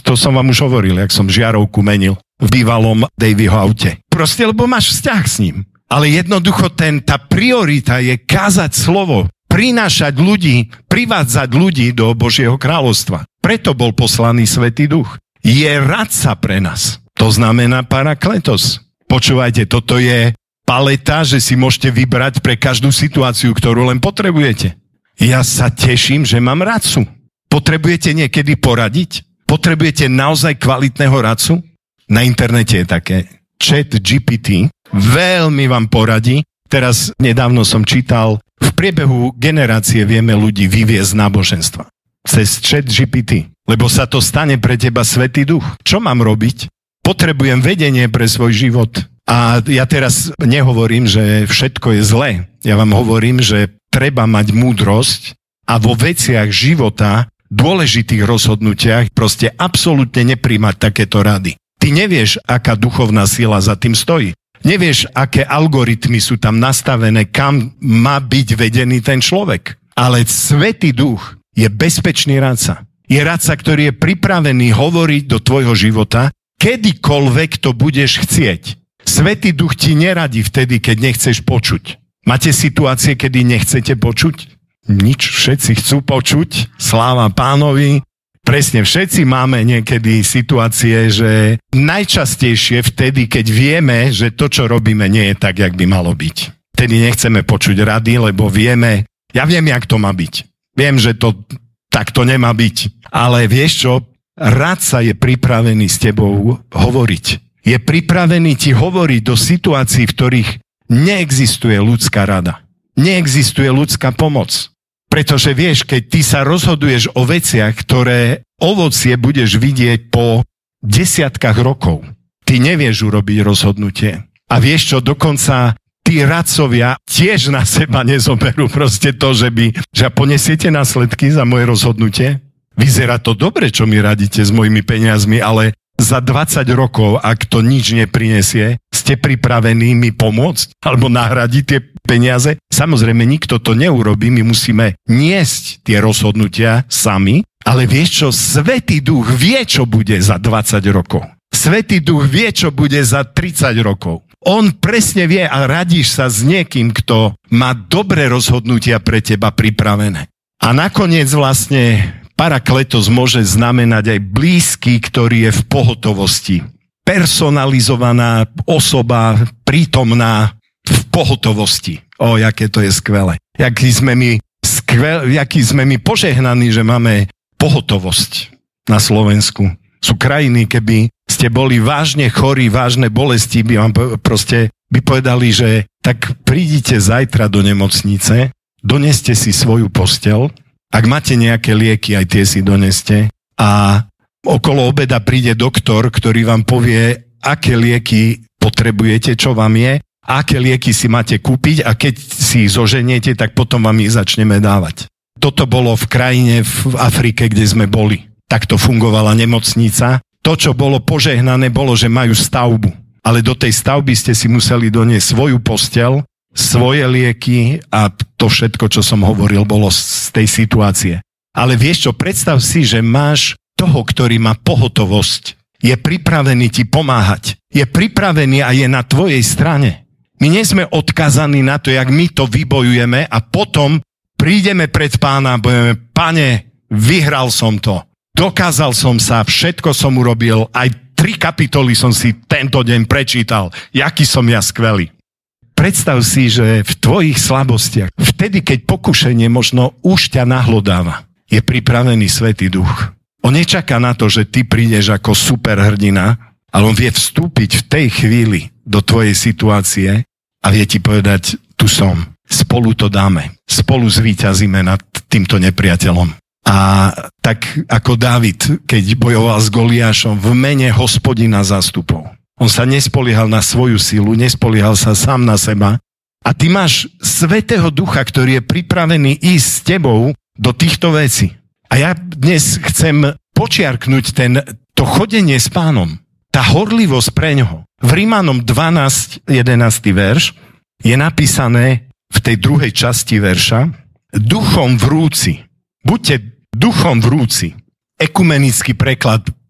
To som vám už hovoril, jak som žiarovku menil v bývalom Davyho aute. Proste, lebo máš vzťah s ním. Ale jednoducho tá priorita je kázať slovo, prinášať ľudí, privádzať ľudí do Božieho kráľovstva. Preto bol poslaný Svätý Duch. Je radca pre nás. To znamená parakletos. Počúvajte, toto je paleta, že si môžete vybrať pre každú situáciu, ktorú len potrebujete. Ja sa teším, že mám radcu. Potrebujete niekedy poradiť? Potrebujete naozaj kvalitného radcu? Na internete je také ChatGPT. Veľmi vám poradí. Teraz nedávno som čítal, v priebehu generácie vieme ľudí vyviesť z náboženstva. Cez ChatGPT. Lebo sa to stane pre teba Svätý Duch. Čo mám robiť? Potrebujem vedenie pre svoj život. A ja teraz nehovorím, že všetko je zlé. Ja vám hovorím, že treba mať múdrosť a vo veciach života, dôležitých rozhodnutiach, proste absolútne nepríjmať takéto rady. Ty nevieš, aká duchovná sila za tým stojí. Nevieš, aké algoritmy sú tam nastavené, kam má byť vedený ten človek. Ale Svätý Duch je bezpečný radca. Je radca, ktorý je pripravený hovoriť do tvojho života, kedykoľvek to budeš chcieť. Svätý Duch ti neradí vtedy, keď nechceš počuť. Máte situácie, kedy nechcete počuť? Nič, všetci chcú počuť. Sláva Pánovi. Presne, všetci máme niekedy situácie, že najčastejšie vtedy, keď vieme, že to, čo robíme, nie je tak, jak by malo byť. Vtedy nechceme počuť rady, lebo vieme, ja viem, jak to má byť. Viem, že to takto nemá byť. Ale vieš čo? Radca je pripravený s tebou hovoriť. Je pripravený ti hovoriť do situácií, v ktorých neexistuje ľudská rada. Neexistuje ľudská pomoc. Pretože vieš, keď ty sa rozhoduješ o veciach, ktoré ovocie budeš vidieť po desiatkách rokov, ty nevieš urobiť rozhodnutie. A vieš čo, dokonca tí radcovia tiež na seba nezoberú proste to, že ponesiete následky za moje rozhodnutie. Vyzerá to dobre, čo mi radíte s mojimi peniazmi, ale za 20 rokov, ak to nič neprinesie, ste pripravení mi pomôcť alebo nahradiť tie peniaze? Samozrejme, nikto to neurobí, my musíme niesť tie rozhodnutia sami, ale vieš čo, Svätý Duch vie, čo bude za 20 rokov. Svätý Duch vie, čo bude za 30 rokov. On presne vie a radíš sa s niekým, kto má dobré rozhodnutia pre teba pripravené. A nakoniec vlastne parakletos môže znamenať aj blízky, ktorý je v pohotovosti. Personalizovaná osoba, prítomná v pohotovosti. Jaké to je skvelé. Jaký sme my požehnaní, že máme pohotovosť na Slovensku. Sú krajiny, keby ste boli vážne chorí, vážne bolesti, by vám proste povedali, že tak prídite zajtra do nemocnice, doneste si svoju posteľ, ak máte nejaké lieky, aj tie si doneste a okolo obeda príde doktor, ktorý vám povie, aké lieky potrebujete, čo vám je, aké lieky si máte kúpiť a keď si ich zoženiete, tak potom vám ich začneme dávať. Toto bolo v krajine v Afrike, kde sme boli. Takto fungovala nemocnica. To, čo bolo požehnané, bolo, že majú stavbu. Ale do tej stavby ste si museli doniesť svoju posteľ, svoje lieky a to všetko, čo som hovoril, bolo z tej situácie. Ale vieš čo, predstav si, že máš toho, ktorý má pohotovosť. Je pripravený ti pomáhať. Je pripravený a je na tvojej strane. My nie sme odkazaní na to, jak my to vybojujeme a potom prídeme pred Pána a budeme, Pane, vyhral som to. Dokázal som sa, všetko som urobil, aj 3 kapitoly som si tento deň prečítal. Jaký som ja skvelý. Predstav si, že v tvojich slabostiach, vtedy, keď pokušenie možno už ťa nahlodáva, je pripravený Svätý Duch. On nečaká na to, že ty prídeš ako superhrdina, ale on vie vstúpiť v tej chvíli do tvojej situácie a vie ti povedať, tu som, spolu to dáme, spolu zvíťazíme nad týmto nepriateľom. A tak ako Dávid, keď bojoval s Goliášom v mene Hospodina zástupov. On sa nespoliehal na svoju silu, nespoliehal sa sám na seba. A ty máš Svätého Ducha, ktorý je pripravený ísť s tebou do týchto vecí. A ja dnes chcem počiarknúť to chodenie s Pánom. Tá horlivosť pre ňoho. V Rímanom 12, 11. verš je napísané v tej druhej časti verša duchom vrúci. Buďte duchom vrúci. Ekumenický preklad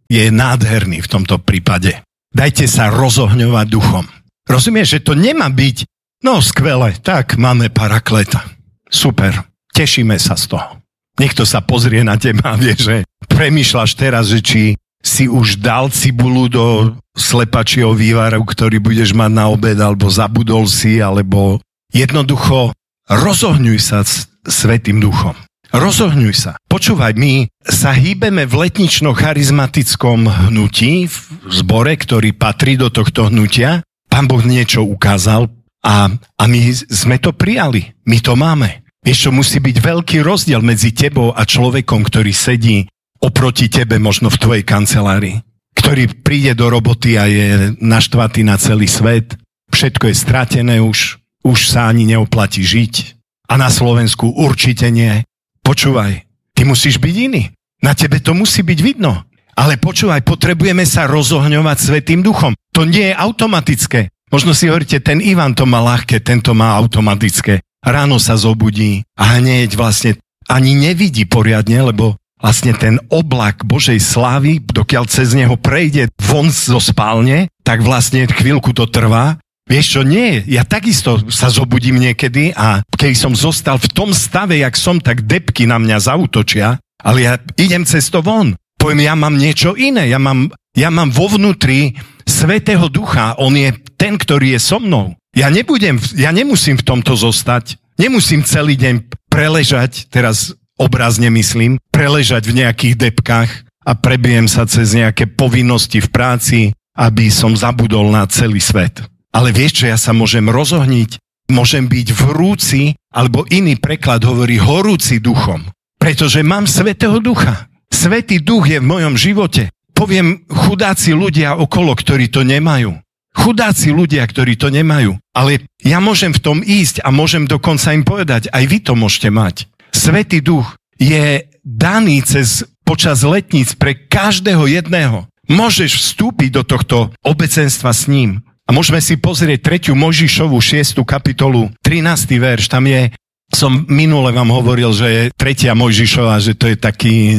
je nádherný v tomto prípade. Dajte sa rozohňovať duchom. Rozumieš, že to nemá byť, no skvelé, tak máme Parakleta. Super, tešíme sa z toho. Niekto sa pozrie na teba a vie, že premýšľaš teraz, že či si už dal cibulu do slepačieho vývaru, ktorý budeš mať na obed, alebo zabudol si, alebo jednoducho rozohňuj sa Svätým duchom. Rozohňuj sa. Počúvaj, my sa hýbeme v letnično-charizmatickom hnutí, v zbore, ktorý patrí do tohto hnutia. Pán Boh niečo ukázal a my sme to prijali. My to máme. Vieš čo, musí byť veľký rozdiel medzi tebou a človekom, ktorý sedí oproti tebe možno v tvojej kancelárii, ktorý príde do roboty a je naštvatý na celý svet. Všetko je stratené už sa ani neoplatí žiť. A na Slovensku určite nie. Počúvaj, ty musíš byť iný. Na tebe to musí byť vidno. Ale počúvaj, potrebujeme sa rozohňovať Svätým duchom. To nie je automatické. Možno si hovoríte, ten Ivan to má ľahké, tento má automatické. Ráno sa zobudí a hneď vlastne ani nevidí poriadne, lebo vlastne ten oblak Božej slávy, dokiaľ cez neho prejde von zo spálne, tak vlastne chvíľku to trvá. Vieš čo, nie, ja takisto sa zobudím niekedy a keď som zostal v tom stave, jak som, tak debky na mňa zaútočia, ale ja idem cez to von. Poviem, ja mám niečo iné, ja mám vo vnútri Svätého Ducha, on je ten, ktorý je so mnou. Ja nemusím v tomto zostať, nemusím celý deň preležať, teraz obrazne myslím, preležať v nejakých debkách a prebijem sa cez nejaké povinnosti v práci, aby som zabudol na celý svet. Ale vieš čo, ja sa môžem rozohniť, môžem byť vrúci, alebo iný preklad hovorí horúci duchom, pretože mám Svätého Ducha. Svätý Duch je v mojom živote. Poviem, chudáci ľudia okolo, ktorí to nemajú. Chudáci ľudia, ktorí to nemajú. Ale ja môžem v tom ísť a môžem dokonca im povedať, aj vy to môžete mať. Svätý Duch je daný počas letníc pre každého jedného. Môžeš vstúpiť do tohto obecenstva s ním. A môžeme si pozrieť 3. Mojžišovu 6. kapitolu, 13. verš. Tam je, som minule vám hovoril, že je 3. Mojžišova, že to je taký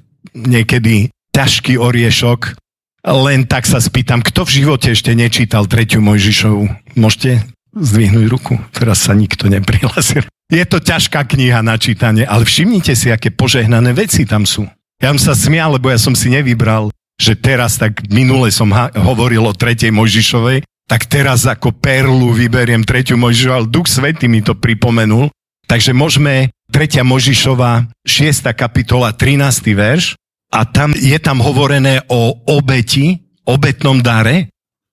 niekedy ťažký oriešok. Len tak sa spýtam, kto v živote ešte nečítal 3. Mojžišovu? Môžete zdvihnúť ruku? Teraz sa nikto neprihlásil. Je to ťažká kniha na čítanie, ale všimnite si, aké požehnané veci tam sú. Ja som sa smial, lebo ja som si nevybral, že teraz, tak minule som hovoril o 3. Mojžišovej, tak teraz ako perlu vyberiem 3. Mojžišovu, ale Duch Svätý mi to pripomenul. Takže môžeme 3. Mojžišova 6. kapitola 13. verš a je tam hovorené o obeti, obetnom dare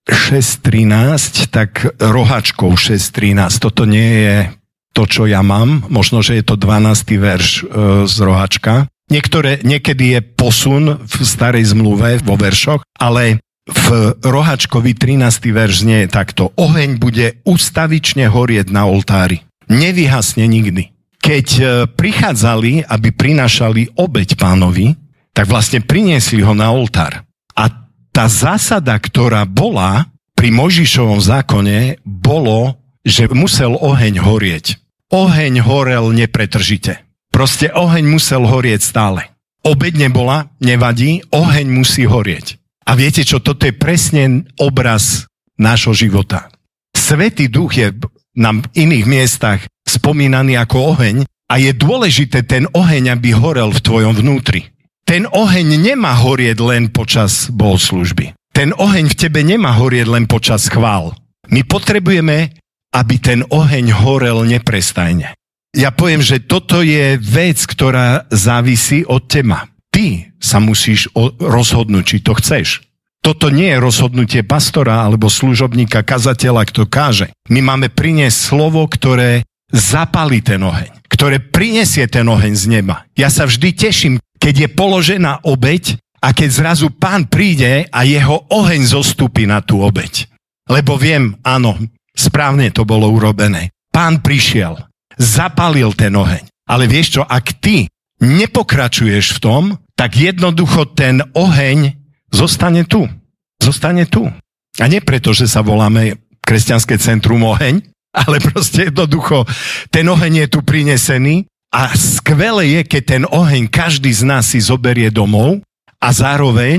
6.13, tak rohačkou 6.13. Toto nie je to, čo ja mám. Možno, že je to 12. verš z rohačka. Niekedy je posun v starej zmluve vo veršoch, ale v rohačkovi 13. verš nie je takto. Oheň bude ustavične horieť na oltári. Nevyhasne nikdy. Keď prichádzali, aby prinášali obeť Pánovi, tak vlastne priniesli ho na oltár. A tá zásada, ktorá bola pri Mojžišovom zákone, bolo, že musel oheň horieť. Oheň horel nepretržite. Proste oheň musel horieť stále. Obeť nebola, nevadí, oheň musí horieť. A viete čo, toto je presne obraz nášho života. Svätý Duch je na iných miestach spomínaný ako oheň a je dôležité ten oheň, aby horel v tvojom vnútri. Ten oheň nemá horieť len počas bohoslužby. Ten oheň v tebe nemá horieť len počas chvál. My potrebujeme, aby ten oheň horel neprestajne. Ja poviem, že toto je vec, ktorá závisí od teba. Ty sa musíš rozhodnúť, či to chceš. Toto nie je rozhodnutie pastora alebo služobníka, kazateľa, kto káže. My máme priniesť slovo, ktoré zapálí ten oheň, ktoré prinesie ten oheň z neba. Ja sa vždy teším, keď je položená obeť a keď zrazu Pán príde a jeho oheň zostúpi na tú obeť. Lebo viem, áno, správne to bolo urobené. Pán prišiel, zapálil ten oheň. Ale vieš čo, ak ty nepokračuješ v tom, tak jednoducho ten oheň zostane tu. Zostane tu. A nie preto, že sa voláme Kresťanské centrum Oheň, ale proste jednoducho ten oheň je tu prinesený a skvelé je, keď ten oheň každý z nás si zoberie domov a zároveň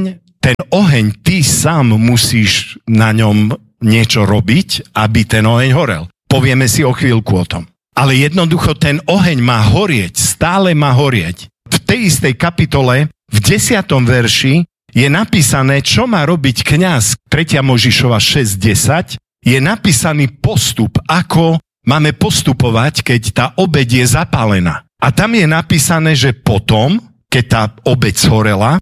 ten oheň, ty sám musíš na ňom niečo robiť, aby ten oheň horel. Povieme si o chvíľku o tom. Ale jednoducho ten oheň má horieť, stále má horieť. V tej istej kapitole, v 10. verši, je napísané, čo má robiť kňaz. 3. Mojžišova 6.10 je napísaný postup, ako máme postupovať, keď tá obeť je zapálená. A tam je napísané, že potom, keď tá obeť zhorela,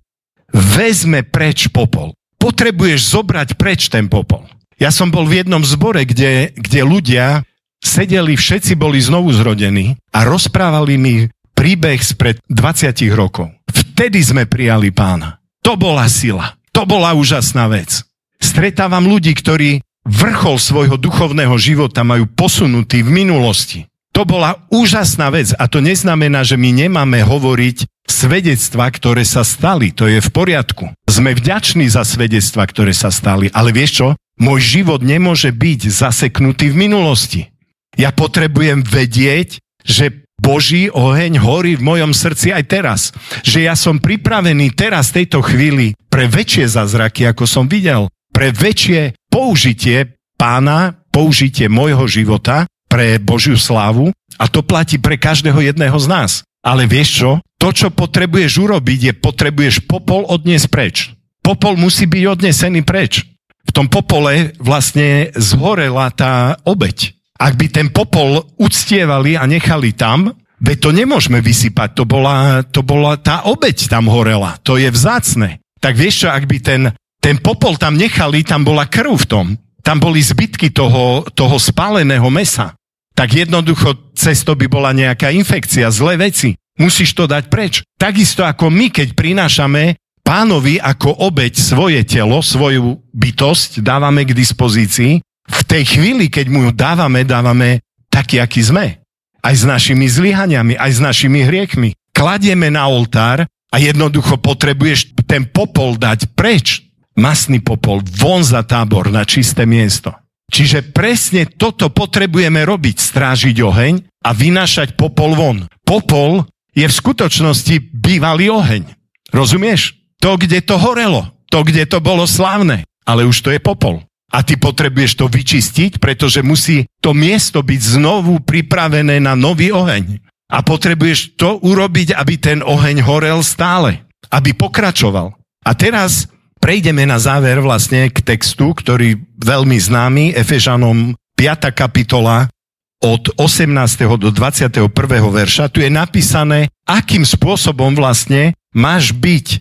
vezme preč popol. Potrebuješ zobrať preč ten popol. Ja som bol v jednom zbore, kde ľudia sedeli, všetci boli znovu zrodení a rozprávali mi príbeh spred 20 rokov. Vtedy sme prijali Pána. To bola sila. To bola úžasná vec. Stretávam ľudí, ktorí vrchol svojho duchovného života majú posunutý v minulosti. To bola úžasná vec a to neznamená, že my nemáme hovoriť svedectvá, ktoré sa stali. To je v poriadku. Sme vďační za svedectvá, ktoré sa stali. Ale vieš čo? Môj život nemôže byť zaseknutý v minulosti. Ja potrebujem vedieť, že Boží oheň horí v mojom srdci aj teraz. Že ja som pripravený teraz v tejto chvíli pre väčšie zázraky, ako som videl. Pre väčšie použitie Pána, použitie môjho života pre Božiu slávu. A to platí pre každého jedného z nás. Ale vieš čo? To, čo potrebuješ urobiť, je potrebuješ popol odniesť preč. Popol musí byť odnesený preč. V tom popole vlastne zhorela tá obeť. Ak by ten popol uctievali a nechali tam, veď to nemôžeme vysypať, to bola tá obeť tam horela, to je vzácne. Tak vieš čo, ak by ten popol tam nechali, tam bola krv v tom, tam boli zbytky toho spáleného mesa, tak jednoducho cez to by bola nejaká infekcia, zlé veci. Musíš to dať preč. Takisto ako my, keď prinášame Pánovi ako obeť svoje telo, svoju bytosť, dávame k dispozícii, v tej chvíli, keď mu dávame taký, aký sme. Aj s našimi zlyhaniami, aj s našimi hriechmi. Kladieme na oltár a jednoducho potrebuješ ten popol dať preč. Masný popol, von za tábor, na čisté miesto. Čiže presne toto potrebujeme robiť, strážiť oheň a vynášať popol von. Popol je v skutočnosti bývalý oheň. Rozumieš? To, kde to horelo, to, kde to bolo slávne, ale už to je popol. A ty potrebuješ to vyčistiť, pretože musí to miesto byť znovu pripravené na nový oheň. A potrebuješ to urobiť, aby ten oheň horel stále, aby pokračoval. A teraz prejdeme na záver vlastne k textu, ktorý veľmi známy, Efežanom 5. kapitola od 18. do 21. verša. Tu je napísané, akým spôsobom vlastne máš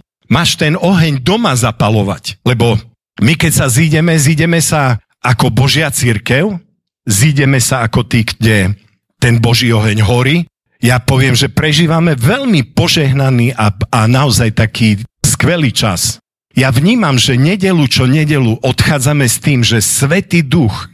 ten oheň doma zapalovať. Lebo my keď sa zídeme sa ako Božia cirkev, zídeme sa ako tí, kde ten Boží oheň horí. Ja poviem, že prežívame veľmi požehnaný a naozaj taký skvelý čas. Ja vnímam, že nedeľu čo nedeľu odchádzame s tým, že Svätý Duch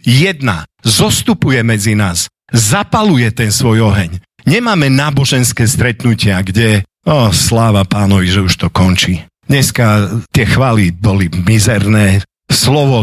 zostupuje medzi nás, zapaluje ten svoj oheň. Nemáme náboženské stretnutia, kde sláva Pánovi, že už to končí. Dneska tie chvály boli mizerné, slovo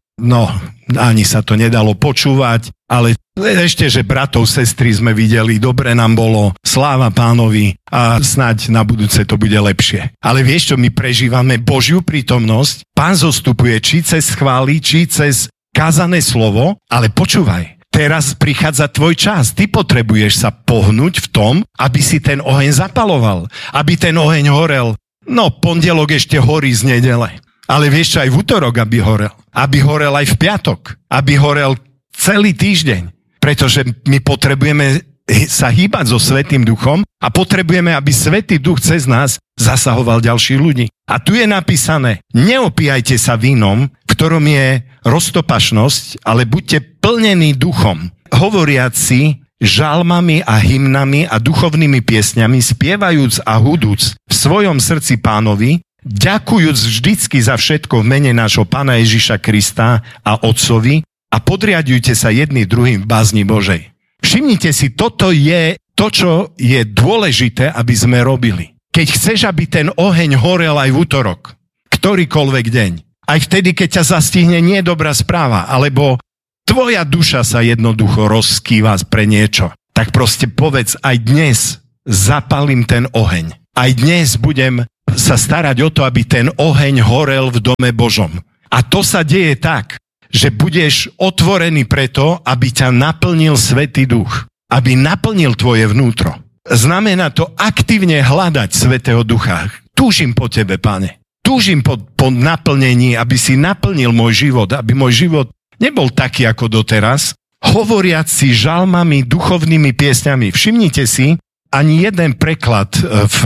ani sa to nedalo počúvať, ale ešte, že bratov, sestry sme videli, dobre nám bolo, sláva Pánovi a snáď na budúce to bude lepšie. Ale vieš čo, my prežívame Božiu prítomnosť, Pán zostupuje či cez chvály, či cez kázané slovo, ale počúvaj, teraz prichádza tvoj čas, ty potrebuješ sa pohnúť v tom, aby si ten oheň zapaloval, aby ten oheň horel. Pondelok ešte horí z nedele. Ale vieš čo, aj v utorok, aby horel. Aby horel aj v piatok. Aby horel celý týždeň. Pretože my potrebujeme sa hýbať so Svätým Duchom a potrebujeme, aby Svätý Duch cez nás zasahoval ďalších ľudí. A tu je napísané, neopíjajte sa vínom, v ktorom je roztopašnosť, ale buďte plnení duchom. Hovoriac si žalmami a hymnami a duchovnými piesňami, spievajúc a hudúc v svojom srdci Pánovi, ďakujúc vždycky za všetko v mene nášho Pána Ježiša Krista a Otcovi a podriadujte sa jedni druhým v bázni Božej. Všimnite si, toto je to, čo je dôležité, aby sme robili. Keď chceš, aby ten oheň horel aj v útorok, ktorýkoľvek deň, aj vtedy, keď ťa zastihne nie dobrá správa, alebo tvoja duša sa jednoducho rozkýva pre niečo, tak proste povedz, aj dnes zapalím ten oheň. Aj dnes budem sa starať o to, aby ten oheň horel v dome Božom. A to sa deje tak, že budeš otvorený preto, aby ťa naplnil Svätý Duch, aby naplnil tvoje vnútro. Znamená to aktívne hľadať Svätého Ducha. Túžim po tebe, Pane. Túžim po naplnení, aby si naplnil môj život, aby môj život nebol taký ako doteraz, hovoriac si žalmami, duchovnými piesňami. Všimnite si, ani jeden preklad v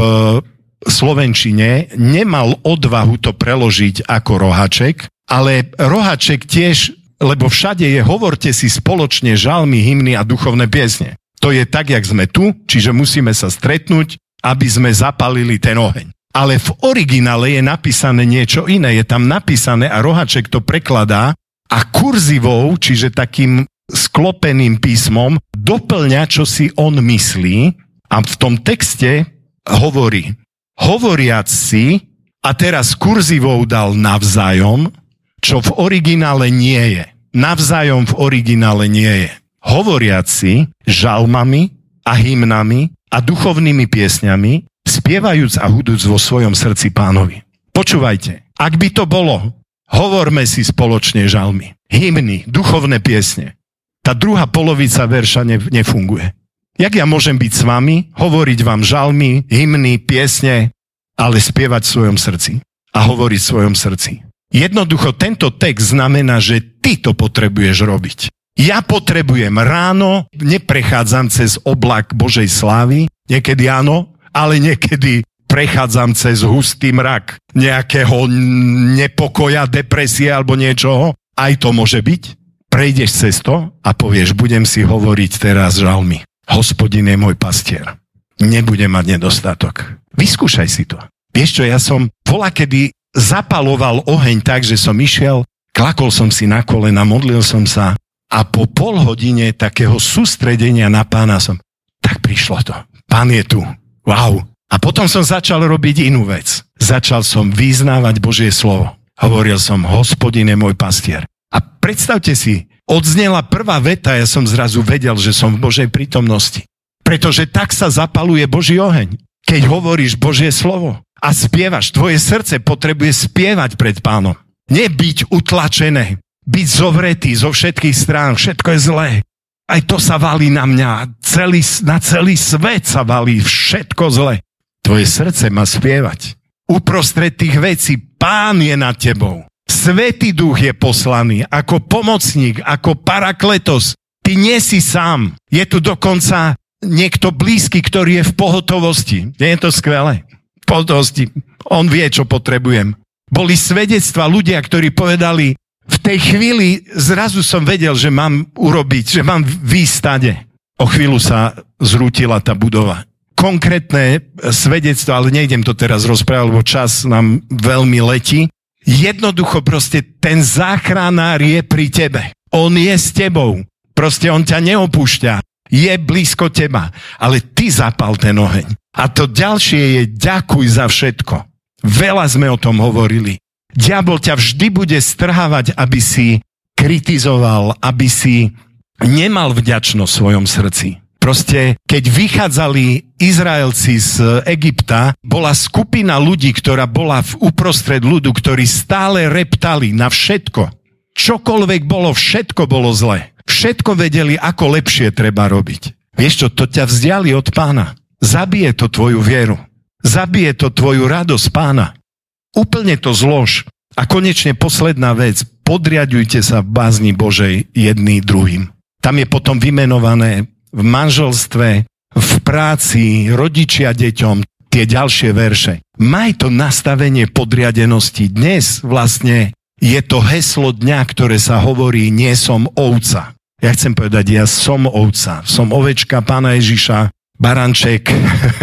slovenčine nemal odvahu to preložiť ako rohaček, ale rohaček tiež, lebo všade je hovorte si spoločne žalmy, hymny a duchovné piesne. To je tak, jak sme tu, čiže musíme sa stretnúť, aby sme zapalili ten oheň. Ale v originále je napísané niečo iné. Je tam napísané a rohaček to prekladá a kurzivou, čiže takým sklopeným písmom, doplňa, čo si on myslí a v tom texte hovorí, hovoriac si, a teraz kurzivou dal navzájom, čo v originále nie je. Navzájom v originále nie je. Hovoriac si žalmami a hymnami a duchovnými piesňami, spievajúc a hudúc vo svojom srdci Pánovi. Počúvajte, ak by to bolo, hovorme si spoločne žalmy, hymny, duchovné piesne. Tá druhá polovica verša nefunguje. Jak ja môžem byť s vami, hovoriť vám žalmy, hymny, piesne, ale spievať v svojom srdci a hovoriť v svojom srdci? Jednoducho tento text znamená, že ty to potrebuješ robiť. Ja potrebujem ráno, neprechádzam cez oblak Božej slávy, niekedy áno, ale niekedy prechádzam cez hustý mrak nejakého nepokoja, depresie alebo niečoho. Aj to môže byť. Prejdeš cez to a povieš, budem si hovoriť teraz žalmy. Hospodin je môj pastier. Nebudem mať nedostatok. Vyskúšaj si to. Vieš čo, ja som volakedy zapaloval oheň tak, že som išiel, klakol som si na kolena, modlil som sa a po pol hodine takého sústredenia na Pána tak prišlo to. Pán je tu. Wow. A potom som začal robiť inú vec. Začal som vyznávať Božie slovo. Hovoril som, Hospodin je môj pastier. A predstavte si, odznela prvá veta, ja som zrazu vedel, že som v Božej prítomnosti. Pretože tak sa zapaluje Boží oheň. Keď hovoríš Božie slovo a spievaš, tvoje srdce potrebuje spievať pred Pánom. Nebyť utlačené, byť zovretý zo všetkých strán, všetko je zlé. Aj to sa valí na mňa, na celý svet sa valí všetko zle. Tvoje srdce má spievať. Uprostred tých vecí Pán je nad tebou. Svätý Duch je poslaný ako pomocník, ako parakletos. Ty nie si sám. Je tu dokonca niekto blízky, ktorý je v pohotovosti. Nie je to skvelé? V pohotovosti. On vie, čo potrebujem. Boli svedectva ľudia, ktorí povedali, v tej chvíli zrazu som vedel, že mám urobiť, že mám výjsť stade. O chvíľu sa zrútila tá budova. Konkrétne svedectvo, ale nejdem to teraz rozprávať, lebo čas nám veľmi letí. Jednoducho proste ten záchranár je pri tebe. On je s tebou. Proste on ťa neopúšťa. Je blízko teba. Ale ty zapal ten oheň. A to ďalšie je ďakuj za všetko. Veľa sme o tom hovorili. Diabol ťa vždy bude strhávať, aby si kritizoval, aby si nemal vďačnosť v svojom srdci. Proste, keď vychádzali Izraelci z Egypta, bola skupina ľudí, ktorá bola uprostred ľudu, ktorí stále reptali na všetko. Čokoľvek bolo, všetko bolo zlé. Všetko vedeli, ako lepšie treba robiť. Vieš čo, to ťa vzdiali od Pána. Zabije to tvoju vieru. Zabije to tvoju radosť Pána. Úplne to zlož. A konečne posledná vec. Podriaďujte sa v bázni Božej jedný druhým. Tam je potom vymenované v manželstve, v práci, rodičia deťom, tie ďalšie verše. Maj to nastavenie podriadenosti. Dnes vlastne je to heslo dňa, ktoré sa hovorí nie som ovca. Ja chcem povedať, ja som ovca. Som ovečka Pána Ježiša, baranček,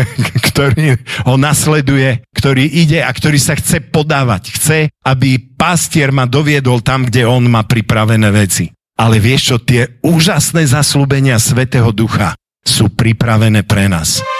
ktorý ho nasleduje, ktorý ide a ktorý sa chce podávať. Chce, aby pastier ma doviedol tam, kde on má pripravené veci. Ale vieš čo, tie úžasné zasľúbenia Svätého Ducha sú pripravené pre nás.